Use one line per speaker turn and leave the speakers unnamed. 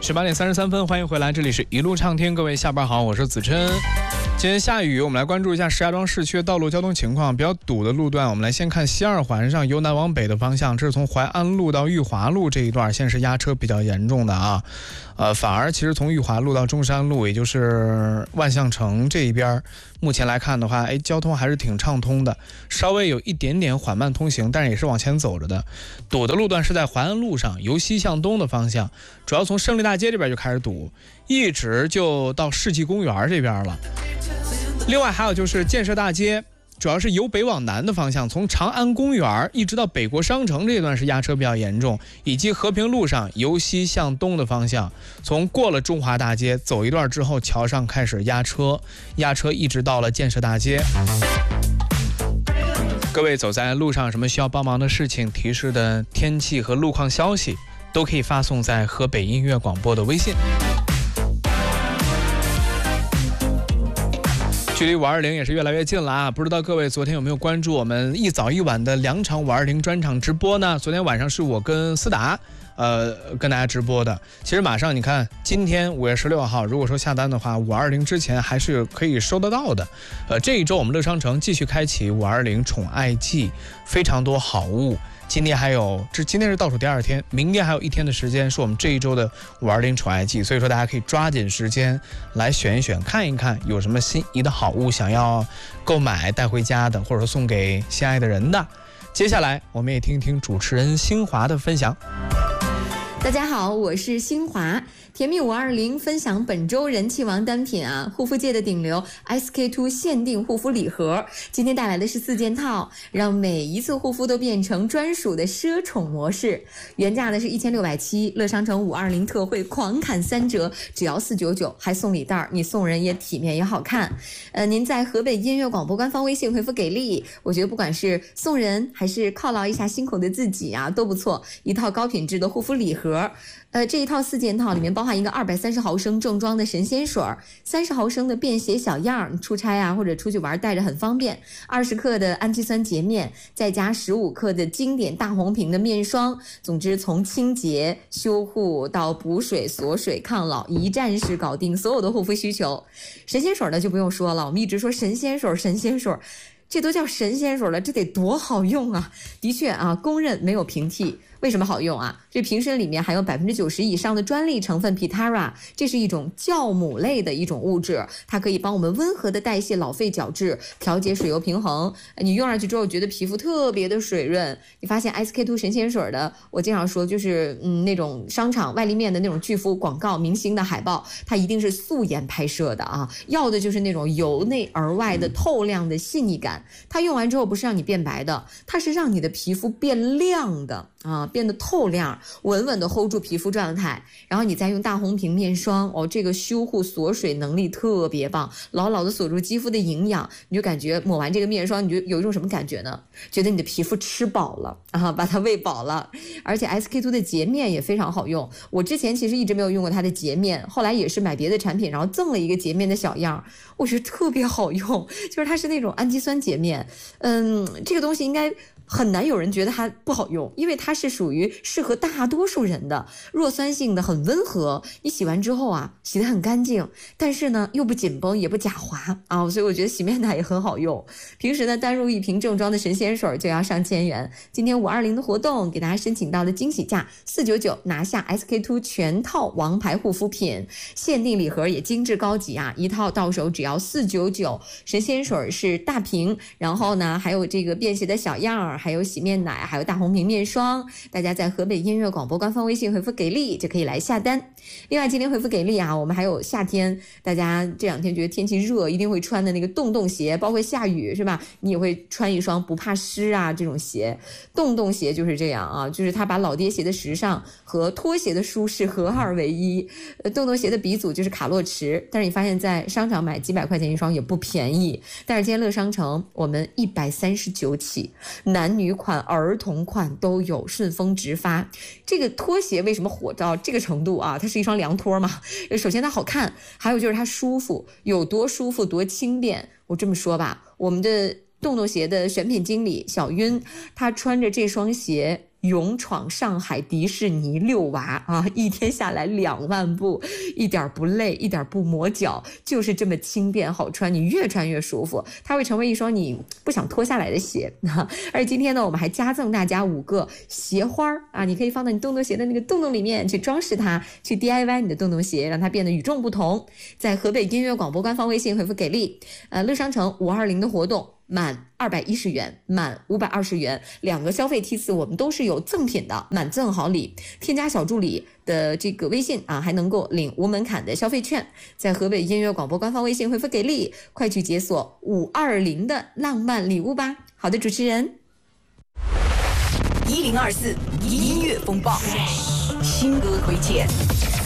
18:33，欢迎回来，这里是一路畅听，各位下班好，我是子琛。今天下雨，我们来关注一下石家庄市区的道路交通情况。比较堵的路段，我们来先看西二环上由南往北的方向，这是从淮安路到裕华路这一段，现在是压车比较严重的啊。反而其实从裕华路到中山路，也就是万象城这一边，目前来看的话，交通还是挺畅通的，稍微有一点点缓慢通行，但是也是往前走着的。堵的路段是在淮安路上由西向东的方向，主要从胜利大街这边就开始堵，一直就到世纪公园这边了。另外还有就是建设大街，主要是由北往南的方向，从长安公园一直到北国商城这一段是压车比较严重，以及和平路上由西向东的方向，从过了中华大街走一段之后，桥上开始压车一直到了建设大街。各位走在路上有什么需要帮忙的事情，提示的天气和路况消息都可以发送在河北音乐广播的微信。距离520也是越来越近了啊！不知道各位昨天有没有关注我们一早一晚的2场520专场直播呢？昨天晚上是我跟思达跟大家直播的。其实马上你看，今天5月16号，如果说下单的话，520之前还是可以收得到的。这一周我们乐商城继续开启520宠爱季，非常多好物。今天是倒数第2天，明天还有1天的时间是我们这一周的520宠爱季，所以说大家可以抓紧时间来选一选，看一看有什么心仪的好物想要购买带回家的，或者说送给心爱的人的。接下来我们也听一听主持人新华的分享。
大家好，我是新华。甜蜜520分享本周人气王单品啊，护肤界的顶流 SK2 限定护肤礼盒，今天带来的是4件套，让每一次护肤都变成专属的奢宠模式。原价的是1670，乐商城520特惠狂砍3折，只要499，还送礼袋，你送人也体面也好看。您在河北音乐广播官方微信回复给力，我觉得不管是送人还是犒劳一下辛苦的自己啊，都不错。一套高品质的护肤礼盒。这一套4件套里面包含一个230毫升正装的神仙水，30毫升的便携小样，出差啊或者出去玩带着很方便，20克的氨基酸洁面，再加15克的经典大红瓶的面霜。总之从清洁修护到补水锁水抗老，一站式搞定所有的护肤需求。神仙水呢就不用说了，我们一直说神仙水，这都叫神仙水了，这得多好用啊！的确啊，公认没有平替。为什么好用啊？这瓶身里面含有90%以上的专利成分 Pitara， 这是一种酵母类的一种物质，它可以帮我们温和的代谢老废角质，调节水油平衡。你用上去之后觉得皮肤特别的水润。你发现 SK2 神仙水的，我经常说就是那种商场外立面的那种巨幅广告明星的海报，它一定是素颜拍摄的啊，要的就是那种由内而外的透亮的细腻感。它用完之后不是让你变白的，它是让你的皮肤变亮的啊，变得透亮，稳稳的 hold 住皮肤状态。然后你再用大红瓶面霜，这个修护锁水能力特别棒，牢牢的锁住肌肤的营养。你就感觉抹完这个面霜，你就有一种什么感觉呢？觉得你的皮肤吃饱了啊，把它喂饱了。而且 SK2 的洁面也非常好用，我之前其实一直没有用过它的洁面，后来也是买别的产品，然后赠了一个洁面的小样，我觉得特别好用，就是它是那种氨基酸洁面。这个东西应该很难有人觉得它不好用，因为它是属于适合大多数人的，弱酸性的，很温和，你洗完之后啊，洗得很干净，但是呢又不紧绷也不假滑啊，所以我觉得洗面奶也很好用。平时呢单入1瓶正装的神仙水就要上千元，今天520的活动给大家申请到的惊喜价499，拿下 SK2 全套王牌护肤品，限定礼盒也精致高级啊，一套到手只要499。神仙水是大瓶，然后呢还有这个便携的小样，还有洗面奶，还有大红瓶面霜。大家在河北音乐广播官方微信回复给力就可以来下单。另外今天回复给力啊，我们还有夏天大家这2天觉得天气热一定会穿的那个洞鞋，包括下雨是吧，你也会穿一双不怕湿啊这种鞋。洞鞋就是这样啊，就是它把老爹鞋的时尚和拖鞋的舒适合2为一。洞鞋的鼻祖就是卡洛驰，但是你发现在商场买几百块钱一双也不便宜，但是今天乐商城我们139起，男女款儿童款都有，顺丰直发。这个拖鞋为什么火到这个程度啊？它是一双凉拖嘛，首先它好看，还有就是它舒服，有多舒服多轻便。我这么说吧，我们的洞鞋的选品经理小晕，他穿着这双鞋勇闯上海迪士尼遛娃啊，一天下来2万步，一点不累，一点不磨脚，就是这么轻便好穿，你越穿越舒服，它会成为一双你不想脱下来的鞋。而今天呢，我们还加赠大家5个鞋花啊，你可以放到你洞洞鞋的那个洞洞里面去装饰它，去 DIY 你的洞洞鞋，让它变得与众不同。在河北音乐广播官方微信回复给力，乐商城520的活动。满210元，满520元，2个消费梯次我们都是有赠品的，满赠好礼。添加小助理的这个微信啊，还能够领无门槛的消费券。在河北音乐广播官方微信回复给力，快去解锁520的浪漫礼物吧。好的，主持人
1024音乐风暴新歌推荐。